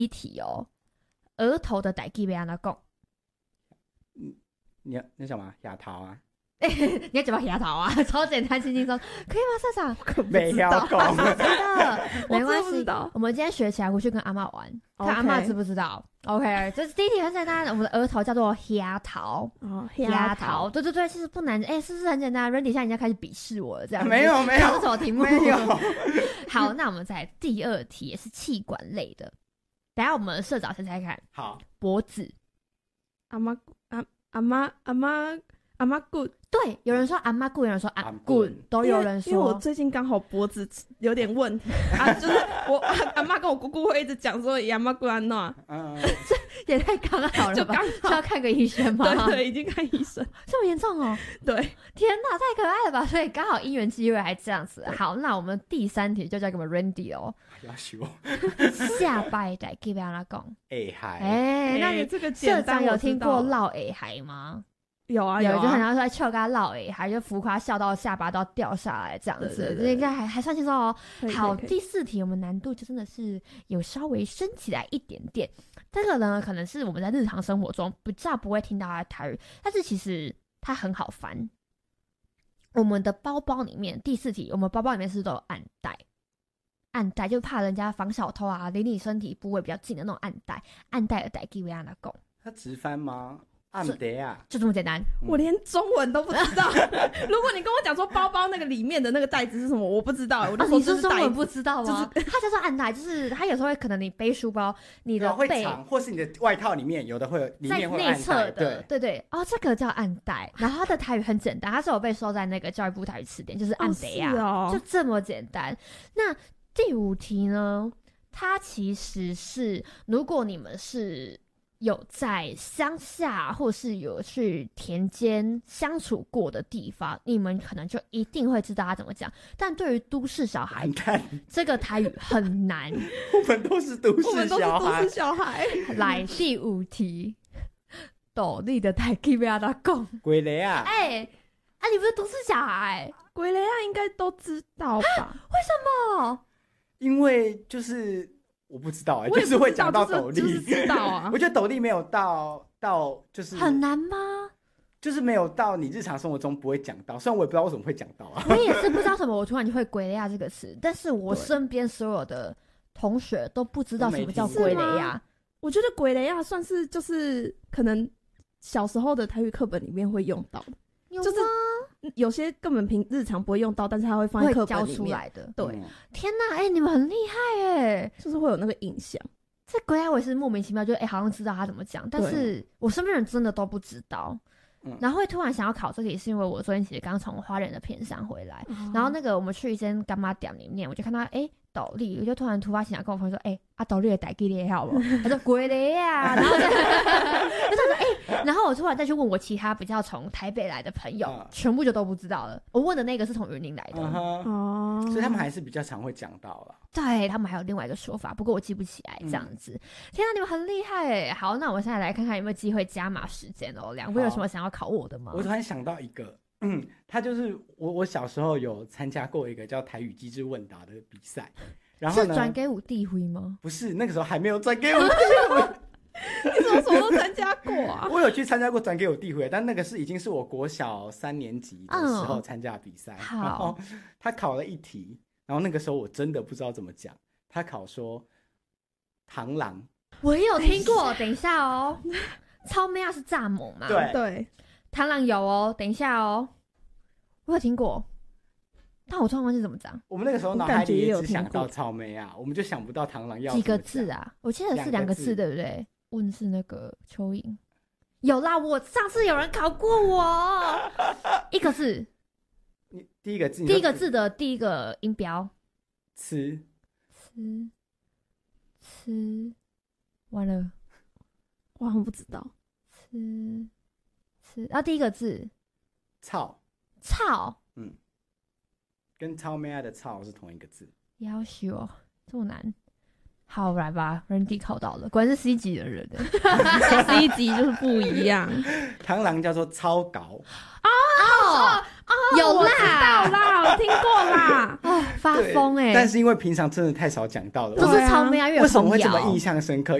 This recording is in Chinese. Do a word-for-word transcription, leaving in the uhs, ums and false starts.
一题哦，额头的代志要安怎讲？ 嗯，你要你想嘛，牙头啊？ 你要怎么牙头啊？超简单，轻轻松，可以吗，社长？ 没要讲， 真的没关系。 我我们今天学起来回去跟阿嬷玩，看阿嬷知不知道。OK， 这是第一题很简单，我们的额头叫做牙头。 哦， 牙头，对对对，其实不难，哎、欸，是不是很简单 ？Randy 现在已经开始鄙视我了，这样没有没有， 这是什么题目？ 没有。 好，那我们在第二题也是气管类的，等一下我们社长猜猜看。 好， 脖子。 阿妈阿阿妈阿妈阿妈骨， 对，有人说阿妈骨，有人说阿骨，都有人说。 因为我最近刚好脖子有点问题啊，就是我阿妈跟我姑姑会一直讲说阿妈骨安诺， 嗯， 这也太刚好了吧？就刚好需要看个医生吗？ 对对，已经看医生， 这么严重哦？ 对， 天哪，太可爱了吧！所以刚好因缘机会还这样子。好，那我们第三题就交给我们 Randy 哦。 要修下拜代给别人讲， 哎嗨， 哎，那你这个社长有听过绕哎嗨吗？ 有啊， 有， 有啊， 就很像说笑跟他绕哎嗨，就浮夸笑到下巴都要掉下来这样子，这应该还还算轻松哦。好，第四题我们难度就真的是有稍微升起来一点点。这个呢，可能是我们在日常生活中比较不会听到它的台语，但是其实它很好翻。我们的包包里面，第四题，我们包包里面是不是都有暗袋？暗袋就怕人家防小偷啊，离你身体部位比较近的那种暗袋。暗袋的代记为安哪讲？ 它直翻吗？暗袋啊， 就这么简单。 我连中文都不知道。如果你跟我讲说包包那个里面的那个袋子是什么，我不知道。我就说、 啊、你是中文不知道吗？ 就是、 它叫做暗袋，就是它有时候会可能你背书包，你的背会藏，或是你的外套里面有的会有里面会在内侧的， 对对对哦，这个叫暗袋。然后它的台语很简单，它是有被收在那个教育部台语词典，就是暗袋啊、 哦哦， 就这么简单。那第五题呢？它其实是如果你们是有在乡下或是有去田间相处过的地方，你们可能就一定会知道他怎么讲。但对于都市小孩，这个台语很难。 我们都是都市小孩。 我们都是都市小孩。 来第五题，斗笠的台语要他讲。 鬼雷啊！ 哎、欸，啊，你不是都市小孩？ 鬼雷啊，应该都知道吧？ 为什么？ 因为就是我不知道哎、欸，就是会讲到斗笠， 就是、知道啊。 我觉得斗笠没有到到就是很难吗？ 就是没有到你日常生活中不会讲到，虽然我也不知道为什么会讲到啊。 我也是不知道什么，我突然就会鬼雷亚这个词，但是我身边所有的同学都不知道什么叫鬼雷亚。 我觉得鬼雷亚算是就是可能小时候的台语课本里面会用到的， 有吗？ 就是有些根本平日常不会用到，但是他会放在课本里面教出来的。 对， 嗯、天哪，哎、欸，你们很厉害哎， 就是会有那个印象。 这鬼雷亚我也是莫名其妙，就哎、欸、好像知道他怎么讲，但是我身边人真的都不知道。嗯、然后会突然想要考这个，也是因为我昨天其实刚从花莲的偏乡回来，嗯、然后那个我们去一间干妈店里面，我就看到哎斗笠，我就突然突发奇想跟我朋友说，哎、欸、啊斗笠的台语你好不？他说鬼雷啊，然后就就说哎、欸，然后我突然再去问我其他比较从台北来的朋友，嗯、全部就都不知道了。我问的那个是从云林来的，哦、 嗯，所以他们还是比较常会讲到了。 对他们还有另外一个说法，不过我记不起来这样子。嗯、天啊，你们很厉害哎！好，那我现在来看看有没有机会加码时间哦。两位有什么想要考我的吗？ 我突然想到一个，嗯，他就是我，我小时候有参加过一个叫台语机智问答的比赛，然后呢， 是转给我弟辉吗？ 不是，那个时候还没有转给我弟辉。 你怎么什么都参加过啊？ 我有去参加过转给我弟辉，但那个是已经是我国小三年级的时候参加比赛。 嗯、 然后他考了一题。然后那个时候我真的不知道怎么讲，他考说螳螂， 我也有听过。等一下哦，超妹啊是蚱蜢嘛？ 对对， 螳螂有哦。等一下哦，我有听过，但我突然忘记怎么讲。 我们那个时候脑海里也只想到草莓啊，我们就想不到螳螂要几个字啊？我记得是两个字，对不对？问是那个蚯蚓，有啦，我上次有人考过我，一个字。 你第一个字， 第一个字的第一个音标， 吃， 吃，吃，完了， 我好像不知道， 吃，吃，啊，第一个字， 操， 操， 嗯，跟超妹爱的操是同一个字， 要求哦，这么难。好，来吧 ，Randy 考到了，果然是 C 级的人 ，C 级就是不一样。 螳螂叫做超高哦哦有我知道啦， 啦，我听过啦。 哦，发疯哎、 但是因为平常真的太少讲到了， 都是草莓啊，月为什么红会这么瑶印象深刻？